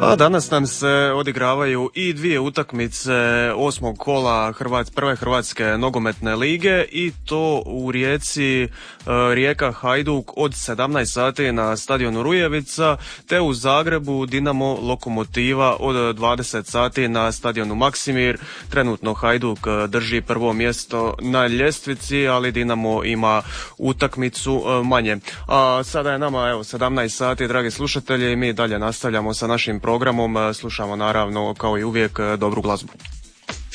A danas nam se odigravaju i dvije utakmice osmog kola prve Hrvatske nogometne lige i to u Rijeci Rijeka Hajduk od 17 sati na stadionu Rujevica, te u Zagrebu Dinamo Lokomotiva od 20 sati na stadionu Maksimir. Trenutno Hajduk drži prvo mjesto na ljestvici, ali Dinamo ima utakmicu manje. A sada je nama 17 sati, dragi slušatelji, i mi dalje nastavljamo sa našim programom. Slušamo naravno kao i uvijek dobru glazbu.